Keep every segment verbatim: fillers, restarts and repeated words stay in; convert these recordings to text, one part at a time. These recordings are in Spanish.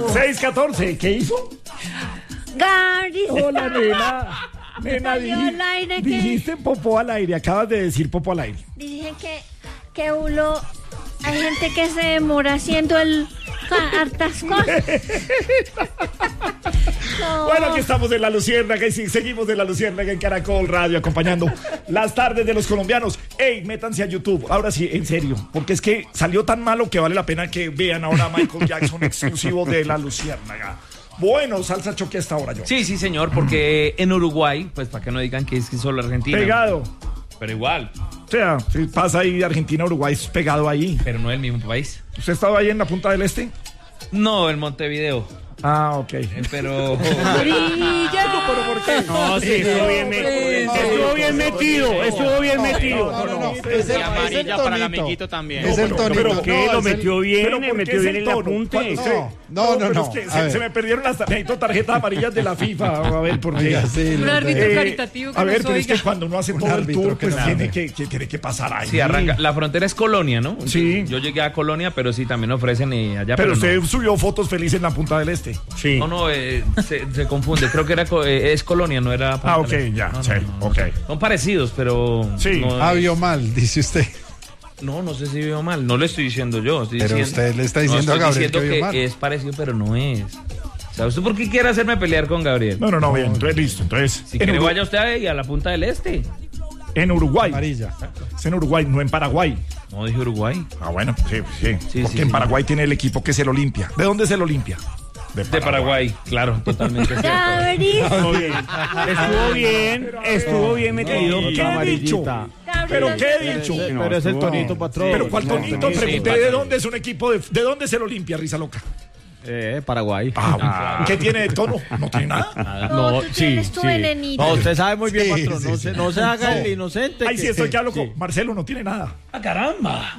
seis catorce, ¿qué hizo? Gary. Hola, nena. Nena, Salió dij- al aire que- dijiste popó al aire, acabas de decir popó al aire. Dije que, que uno, hay gente que se demora haciendo el ca- hartas cosas. No. Bueno, aquí estamos en La Luciérnaga y sí, seguimos de La Luciérnaga en Caracol Radio acompañando las tardes de los colombianos. Ey, métanse a YouTube, ahora sí, en serio, porque es que salió tan malo que vale la pena que vean ahora a Michael Jackson exclusivo de La Luciérnaga. Bueno, salsa choque hasta ahora yo. Sí, sí, señor, porque en Uruguay, pues para que no digan que es que solo Argentina. Pegado. Pero igual, O sea, si pasa ahí de Argentina a Uruguay, es pegado ahí. pero no el mismo país. ¿Usted estaba ahí en la punta del este? No, en Montevideo. Ah, ok. Eh, Pero. Brilla. ¿Pero por qué? No, sí, estuvo bien, me- estuvo bien metido, estuvo bien metido. No, no, no. Es Es el- el, amarilla es el para el tonito. amiguito también. Es el No, pero- tonito. pero ¿Por qué? No, Lo es el- metió bien, Pero le ¿por qué metió es bien el el tono? apunte. Cuando usted- No, no, no, pero no. es que A se, ver. se me perdieron las necesito tarjetas amarillas de la FIFA. A ver, ¿por qué? Oiga, sí, Un lo- árbitro Eh, caritativo que a ver, nos pero es que oiga. cuando uno hace Un todo el árbitro tour, que pues nos tiene hable. que, que, tiene que pasar ahí. Sí, arranca. La frontera es Colonia, ¿no? Sí. Yo llegué a Colonia, pero sí también ofrecen eh, allá. Pero Pero, usted no. subió fotos felices en la punta del este. Sí. No, no, eh, se, se confunde. Creo que era co- eh, es Colonia, no era. Ah, ok, Punta ya, no, no, sí, no, no. ok. Son parecidos, pero. Sí. No, Ah, vio mal, dice usted. no, no sé si veo mal. No lo estoy diciendo yo. Estoy Pero diciendo- usted le está no, diciendo a estoy Gabriel diciendo que vio mal. es parecido, pero no es. O sea, ¿usted por qué quiere hacerme pelear con Gabriel? No, no, no, bien, entonces listo. Entonces, Si en, quiere, Uru- vaya usted ahí a la punta del este. en Uruguay. Amarilla. Es en Uruguay, no en Paraguay. No, dije Uruguay. Ah, bueno, sí, sí. Sí, Porque sí, en sí. Paraguay tiene el equipo que es el Olimpia. ¿De dónde es el Olimpia? De Paraguay, claro, totalmente cierto. Gary. Estuvo bien, estuvo bien, estuvo bien metido. ¿Qué he dicho? ¿Pero qué he dicho? Pero es el tonito, patrón. ¿Pero cuál tonito? sí, Pregunté sí, de sí. dónde es un equipo de... ¿De dónde es el Olimpia, risa loca? Eh, Paraguay. Ah, ¿qué tiene de tono? ¿No tiene nada? No, tú tienes tu venenito. No, usted sabe muy bien, Sí, patrón. sí, No sí. se, no se haga el inocente. Ay, que- sí, estoy que hablo sí. con Marcelo, no tiene nada. ¡Ah, caramba!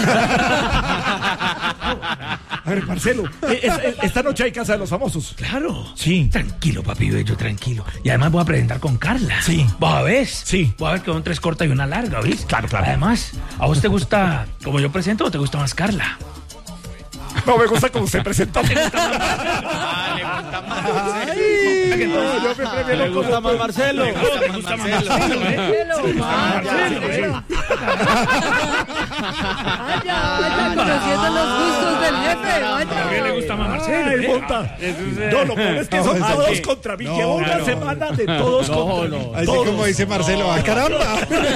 A ver, Marcelo, eh, es- es- esta noche hay Casa de los Famosos. Claro. Sí. Tranquilo, papi bello, tranquilo. Y además voy a presentar con Carla. Sí. ¿Vos a ver? Sí. Voy a ver que son tres cortas y una larga, ¿viste? Claro, claro. Además, ¿a vos te gusta como yo presento o te gusta más Carla? No, me gusta como se presentó. Ah, le gusta más. No, yo me premio ¿Le gusta más Marcelo? Me gusta más Marcelo, ¿eh? Vaya, vaya, conociendo los gustos del jefe, A mí vaya. le gusta más Marcelo. Ay, ¿eh? monta. No, lo peor es que son No, todos sí. contra mí. No, Llevo una no. semana de todos No, contra no. mí. Así Todos. como dice Marcelo, ¡ah, caramba!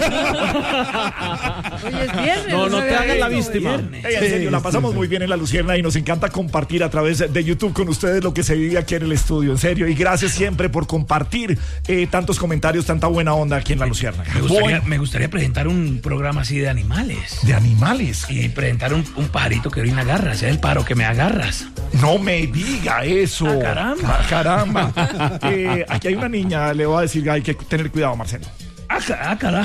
Hoy es viernes. No, no se te ve hagas la ahí. víctima. Ey, en serio, la pasamos muy bien en La Lucierna y nos encanta compartir a través de YouTube con ustedes lo que se vive aquí en el estudio, en serio. Y gracias siempre por compartir eh, tantos comentarios, tanta buena onda aquí en La Lucierna. Me gustaría, Bueno, me gustaría presentar un programa así de animales. de animales. Y presentar un, un pajarito que orina garras. Es el paro que me agarras. No me diga eso. Ah, caramba. Ah, caramba. Eh, aquí hay una niña, le voy a decir, hay que tener cuidado, Marcelo. Ah, ca- ah, cara.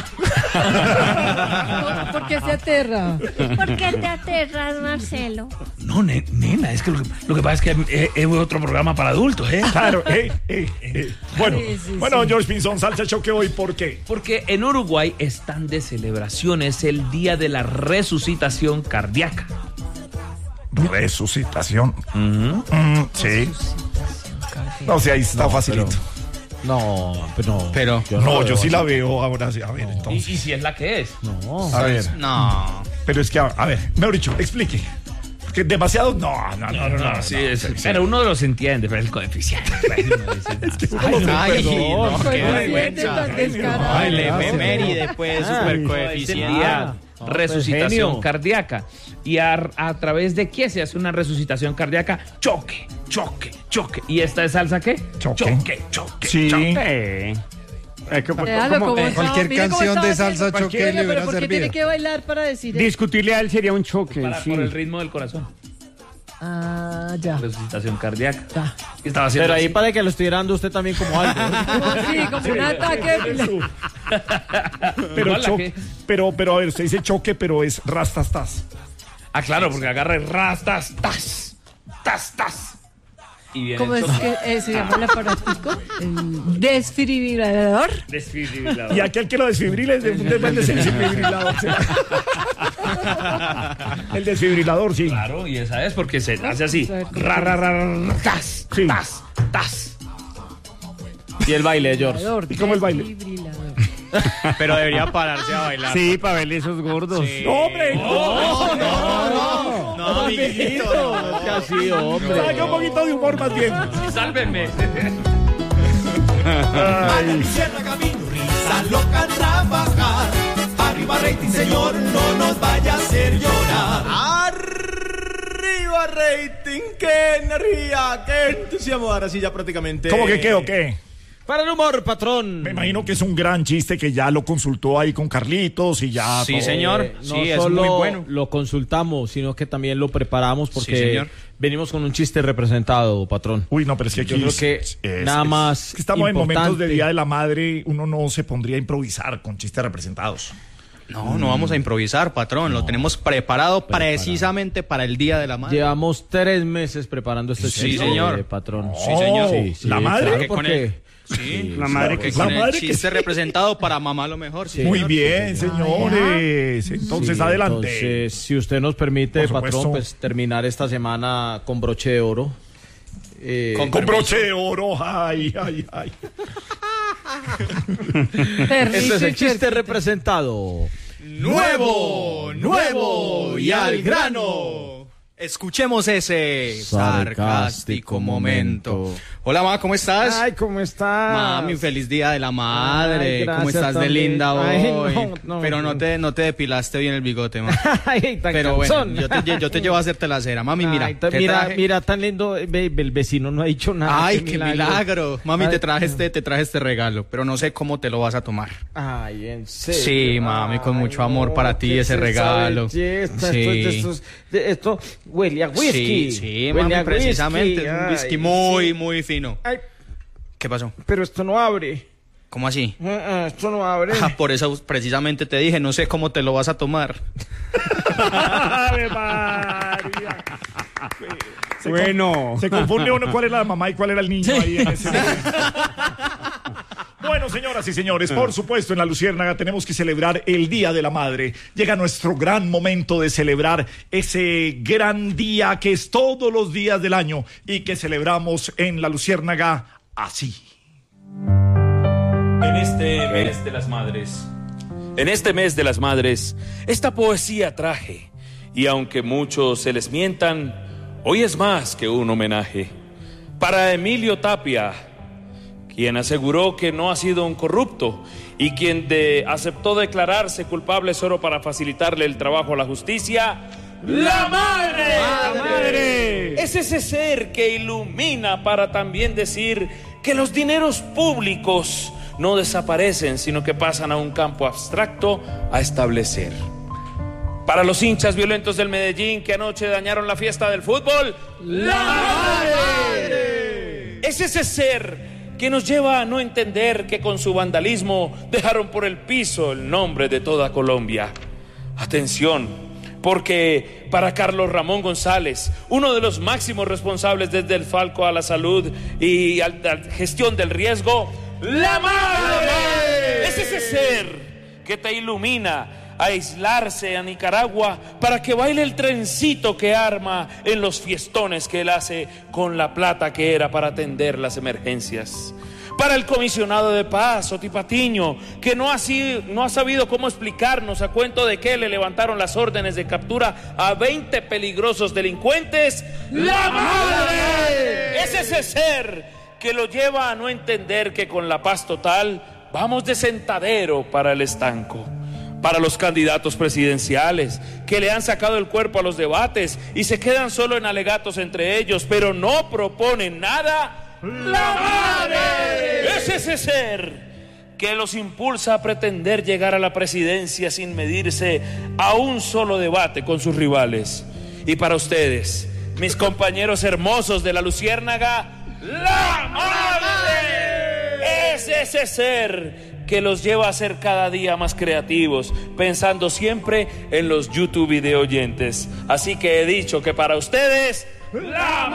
¿Por- ¿Por qué se aterra? ¿Por qué te aterras, Marcelo? No, ne- nena, es que lo, que lo que pasa es que es, es otro programa para adultos, ¿eh? Claro, eh, eh, eh. Bueno, Sí, sí, bueno, sí. George Pinzón, salsa choque hoy, ¿por qué? Porque en Uruguay están de celebración, es el día de la resucitación cardíaca. Resucitación. Mm, sí. No sé, ahí está facilito. No, pero. Pero, yo No, lo yo veo sí la así. veo ahora sí. A ver, Y, entonces. y si es la que es. No. A ver, no. pero es que, a, a ver, mejor dicho, explique. Porque demasiado. No, no, no, no. no, sí, no, es, sí, sí. pero uno los entiende, pero es el coeficiente. Ay, no, Perdón. qué Coeficiente vergüenza. tan descarado. Ay, le Ah, efeméride, pues, Ah, super Es el coeficiente. día Ah, resucitación genio. cardíaca. ¿Y a, a través de qué se hace una resucitación cardíaca? Choque, choque, choque. ¿Y esta es salsa qué? Choque. choque, choque. Sí. choque. Eh. Es que, Déjalo ¿cómo? como Eh, está, Cualquier mire cómo canción está de haciendo. salsa choque Venga, le pero hubiera ¿por qué servido. tiene que bailar para decir eso? Discutirle a él sería un choque. Para, sí. Por el ritmo del corazón. Ah, ya. Resucitación cardíaca. Ya. ¿Qué estaba haciendo? Pero ahí así? para que lo estuviera dando usted también como algo. Sí, como un ataque. Pero, Igual la cho- que- pero, pero, a ver, usted dice choque, pero es rastastas. Ah, claro, porque agarra el rastas, tas, tas, tas. Y viene ¿Cómo el es choque. que eh, se llama el aparatico? El desfibrilador. Desfibrilador. Y aquel que lo desfibrile, de, de, de, de desfibrilador. El desfibrilador, sí. Claro, y esa es porque se hace así. Ra, ra, ra, ra, tas, Sí. tas, tas. Y el baile de George. ¿Y cómo el baile? Desfibrilador. Pero debería pararse a bailar. Sí, para verle esos gordos. Sí. ¡No, hombre! No, no, no, no, amiguito. No, que así, hombre. Saque un poquito de humor más bien. Sálvenme. Ay. Cierra camino, risa loca a trabajar. Arriba rating, señor, no nos vaya a hacer llorar. Arriba rating, qué energía, qué entusiasmo. Ahora sí ya prácticamente. ¿Cómo que qué o qué? Para el humor, patrón. Me imagino que es un gran chiste que ya lo consultó ahí con Carlitos y ya. Sí, todo. señor. Eh, Sí, no es solo muy bueno. lo consultamos, sino que también lo preparamos porque Sí, señor. venimos con un chiste representado, patrón. Uy, no, pero es que aquí Yo creo es- que es- nada es- más es que estamos en momentos de importante. Día de la Madre, uno no se pondría a improvisar con chistes representados. No, no vamos a improvisar, patrón. Lo tenemos preparado precisamente para el Día de la Madre. Llevamos tres meses preparando este Sí, chiste, señor. eh, patrón. Sí, señor. Sí, sí, ¿La madre? claro, Que con porque- el- Sí, La madre que que con La el madre que chiste sí. representado para mamá lo mejor. Sí, Muy señor. bien, señores. Entonces, Sí, adelante. Entonces, si usted nos permite, Por supuesto. patrón, pues terminar esta semana con broche de oro. Eh, Con- Con broche de oro. Ay, ay, ay. este es el chiste representado. Nuevo, nuevo y al grano. Escuchemos ese sarcástico momento. Hola, ma, ¿cómo estás? Ay, ¿cómo estás? Mami, feliz día de la madre. Ay, ¿Cómo gracias estás de también. linda hoy? Ay, no, no, Pero no no. te, no te depilaste bien el bigote, ma. Ay, tan Pero bueno, cansón. yo te, lle- yo te llevo a hacerte la cera. Mami, mira. Ay, ta- te mira, traje- mira, tan lindo. Ve, el vecino no ha dicho nada. Ay, qué milagro. Mami, Ay, te traje este, te traje este regalo, pero no sé cómo te lo vas a tomar. Ay, en serio. Sí, mami, con Ay, mucho amor para ti ¿qué ese es esa regalo. belleza? Sí. Esto, es de esos- de- esto huele a whisky. Sí, sí, Huele mami, a precisamente. whisky. Es un Ay, whisky muy, sí. muy fino. Ay, ¿Qué pasó? pero esto no abre. ¿Cómo así? Ah, ah, esto no abre. Ah, por eso precisamente te dije, no sé cómo te lo vas a tomar. Ave María. Se Bueno. con- se confunde uno cuál era la mamá y cuál era el niño ahí en ese momento. Bueno, señoras y señores, por supuesto, en La Luciérnaga tenemos que celebrar el Día de la Madre. Llega nuestro gran momento de celebrar ese gran día que es todos los días del año y que celebramos en La Luciérnaga así. En este mes de las madres, en este mes de las madres, esta poesía traje, y aunque muchos se les mientan, hoy es más que un homenaje. Para Emilio Tapia, quien aseguró que no ha sido un corrupto y quien de, aceptó declararse culpable solo para facilitarle el trabajo a la justicia, ¡la madre! ¡La madre! Es ese ser que ilumina para también decir que los dineros públicos no desaparecen, sino que pasan a un campo abstracto a establecer. Para los hinchas violentos del Medellín que anoche dañaron la fiesta del fútbol, ¡la madre! Es ese ser que nos lleva a no entender que con su vandalismo dejaron por el piso el nombre de toda Colombia. Atención, porque para Carlos Ramón González, uno de los máximos responsables desde el Falco a la salud y a la gestión del riesgo, ¡la madre! Es ese ser que te ilumina a aislarse a Nicaragua para que baile el trencito que arma en los fiestones que él hace con la plata que era para atender las emergencias. Para el comisionado de paz, Oti Patiño, que no ha, sido, no ha sabido cómo explicarnos a cuento de que le levantaron las órdenes de captura a veinte peligrosos delincuentes, ¡la madre! Es ese ser que lo lleva a no entender que con la paz total vamos de sentadero para el estanco. Para los candidatos presidenciales que le han sacado el cuerpo a los debates y se quedan solo en alegatos entre ellos, pero no proponen nada, ¡la madre! Es ese ser que los impulsa a pretender llegar a la presidencia sin medirse a un solo debate con sus rivales. Y para ustedes, mis compañeros hermosos de La Luciérnaga, ¡la madre! Es ese ser que los lleva a ser cada día más creativos, pensando siempre en los YouTube video oyentes. Así que he dicho que para ustedes, ¡la